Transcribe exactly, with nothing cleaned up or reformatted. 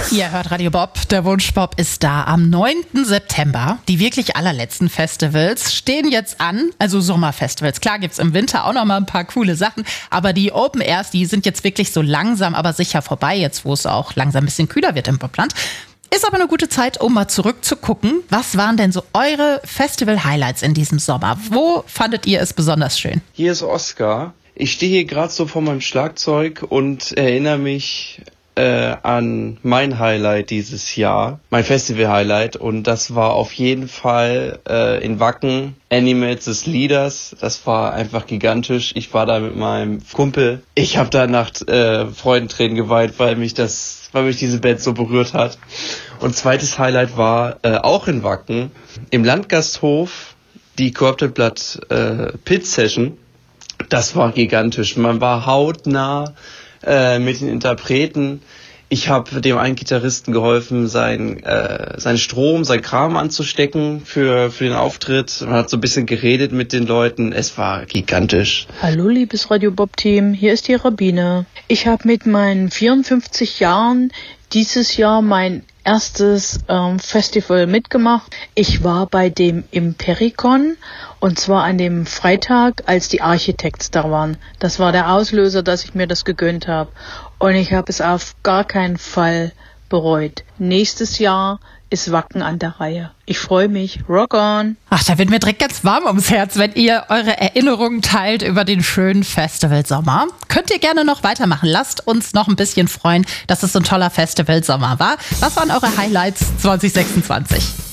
Ihr hört Radio Bob, der Wunschbob ist da. Am neunten September, die wirklich allerletzten Festivals stehen jetzt an, also Sommerfestivals. Klar gibt's im Winter auch noch mal ein paar coole Sachen, aber die Open Airs, die sind jetzt wirklich so langsam, aber sicher vorbei, jetzt wo es auch langsam ein bisschen kühler wird im Bobland. Ist aber eine gute Zeit, um mal zurückzugucken. Was waren denn so eure Festival-Highlights in diesem Sommer? Wo fandet ihr es besonders schön? Hier ist Oskar. Ich stehe hier gerade so vor meinem Schlagzeug und erinnere mich äh, an mein Highlight dieses Jahr, mein Festival-Highlight. Und das war auf jeden Fall äh, in Wacken, Animals des Leaders. Das war einfach gigantisch. Ich war da mit meinem Kumpel. Ich habe da nach äh, Freudentränen geweint, weil mich das, weil mich diese Band so berührt hat. Und zweites Highlight war äh, auch in Wacken, im Landgasthof, die Corrupted Blood äh, Pit Session. Das war gigantisch. Man war hautnah äh, mit den Interpreten. Ich habe dem einen Gitarristen geholfen, sein, äh, seinen Strom, sein Kram anzustecken für, für den Auftritt. Man hat so ein bisschen geredet mit den Leuten. Es war gigantisch. Hallo liebes Radio Bob Team, hier ist die Rabine. Ich habe mit meinen vierundfünfzig Jahren dieses Jahr mein erstes ähm, Festival mitgemacht. Ich war bei dem Impericon und zwar an dem Freitag, als die Architects da waren. Das war der Auslöser, dass ich mir das gegönnt habe. Und ich habe es auf gar keinen Fall bereut. Nächstes Jahr ist Wacken an der Reihe. Ich freue mich. Rock on! Ach, da wird mir direkt ganz warm ums Herz, wenn ihr eure Erinnerungen teilt über den schönen Festivalsommer. Könnt ihr gerne noch weitermachen. Lasst uns noch ein bisschen freuen, dass es so ein toller Festivalsommer war. Was waren eure Highlights zwanzig sechsundzwanzig?